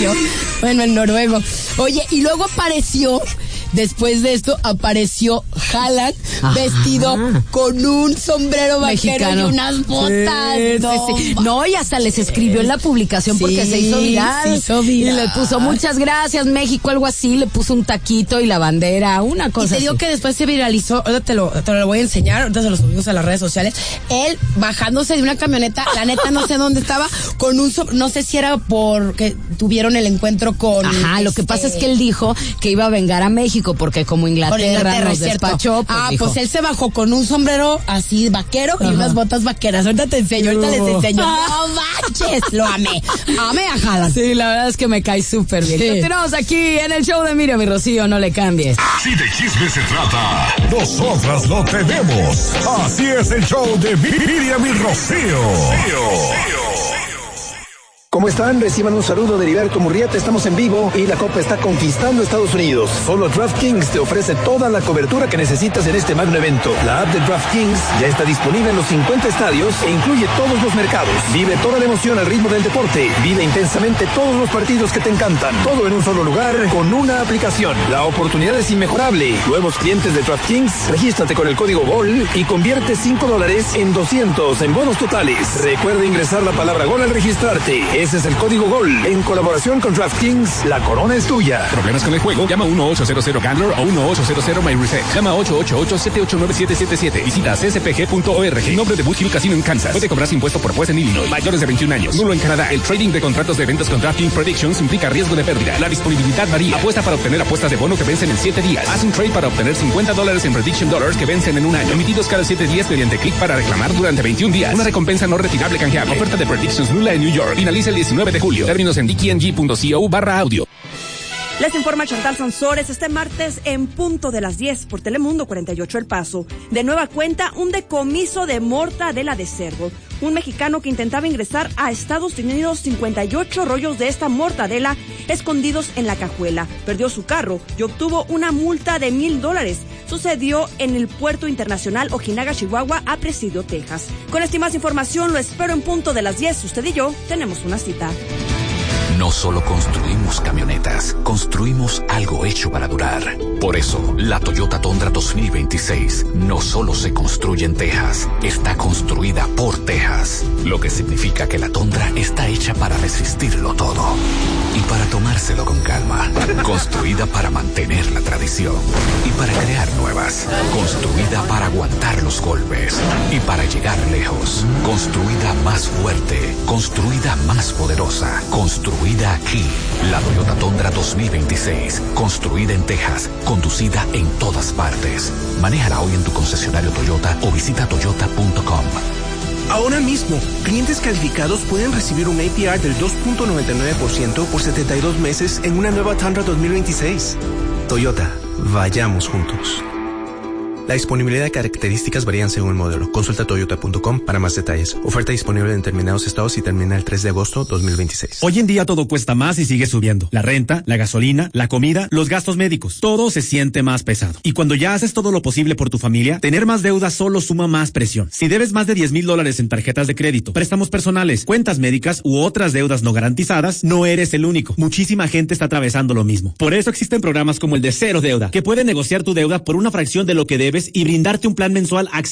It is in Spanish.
yo. Bueno, en noruego. Oye, y luego después de esto apareció Haaland vestido con un sombrero vaquero mexicano y unas botas. Sí. No, y hasta les escribió en la publicación porque se hizo viral. Y le puso muchas gracias, México, algo así. Le puso un taquito y la bandera, una cosa así. Y te digo que después se viralizó, ahorita te lo voy a enseñar, ahorita se lo subimos a las redes sociales. Él bajándose de una camioneta, la neta no sé dónde estaba, con no sé si era porque tuvieron el encuentro con... Ajá, lo que pasa es que él dijo que iba a vengar a México porque como Inglaterra nos despachó, pues él se bajó con un sombrero así vaquero y unas botas vaqueras. Ahorita te enseño, ahorita les enseño. No manches, lo amé a Haaland. Sí, la verdad es que me cae súper bien. Continuamos aquí en el show de Miriam y Rocío, no le cambies. Si de chisme se trata, nosotras lo tenemos. Así es el show de Miriam y Rocío. ¿Cómo están? Reciban un saludo de Heriberto Murrieta. Estamos en vivo y la Copa está conquistando Estados Unidos. Solo DraftKings te ofrece toda la cobertura que necesitas en este magno evento. La app de DraftKings ya está disponible en los 50 estadios e incluye todos los mercados. Vive toda la emoción al ritmo del deporte. Vive intensamente todos los partidos que te encantan. Todo en un solo lugar con una aplicación. La oportunidad es inmejorable. Nuevos clientes de DraftKings, regístrate con el código GOL y convierte $5 en 200 en bonos totales. Recuerda ingresar la palabra GOL al registrarte. Ese es el código GOL. En colaboración con DraftKings, la corona es tuya. ¿Problemas con el juego? Llama 1-800-GAMBLER o 1-800-MyReset. Llama 888-789-777. Visita cspg.org. Nombre de Boot Hill Casino en Kansas. Puede cobrarse impuesto por juez en Illinois. Mayores de 21 años. Nulo en Canadá. El trading de contratos de ventas con DraftKings Predictions implica riesgo de pérdida. La disponibilidad varía. Apuesta para obtener apuestas de bono que vencen en 7 días. Haz un trade para obtener $50 en Prediction Dollars que vencen en un año. Emitidos cada 7 días mediante clic para reclamar durante 21 días. Una recompensa no retirable canjeable. Oferta de Predictions nula en New York. Finaliza el 19 de julio. Términos en dkng.co/audio. Les informa Chantal Sansores este martes en punto de las 10 por Telemundo 48 El Paso. De nueva cuenta, un decomiso de mortadela de cerdo. Un mexicano que intentaba ingresar a Estados Unidos 58 rollos de esta mortadela escondidos en la cajuela. Perdió su carro y obtuvo una multa de $1,000. Sucedió en el Puerto Internacional Ojinaga, Chihuahua, a Presidio, Texas. Con esta y más información lo espero en punto de las 10. Usted y yo tenemos una cita. No solo construimos camionetas, construimos algo hecho para durar. Por eso, la Toyota Tundra 2026 no solo se construye en Texas, está construida por Texas. Lo que significa que la Tundra está hecha para resistirlo todo y para tomárselo con calma. Construida para mantener la tradición y para crear nuevas. Construida para aguantar los golpes y para llegar lejos. Construida más fuerte, construida más poderosa, construida aquí. La Toyota Tundra 2026, construida en Texas, conducida en todas partes. Manéjala hoy en tu concesionario Toyota o visita toyota.com. Ahora mismo, clientes calificados pueden recibir un APR del 2.99% por 72 meses en una nueva Tundra 2026. Toyota, vayamos juntos. La disponibilidad de características varían según el modelo. Consulta toyota.com para más detalles. Oferta disponible en determinados estados y termina el 3 de agosto 2026. Hoy en día todo cuesta más y sigue subiendo. La renta, la gasolina, la comida, los gastos médicos. Todo se siente más pesado. Y cuando ya haces todo lo posible por tu familia, tener más deuda solo suma más presión. Si debes más de $10,000 en tarjetas de crédito, préstamos personales, cuentas médicas u otras deudas no garantizadas, no eres el único. Muchísima gente está atravesando lo mismo. Por eso existen programas como el de Cero Deuda, que puede negociar tu deuda por una fracción de lo que debes y brindarte un plan mensual accesible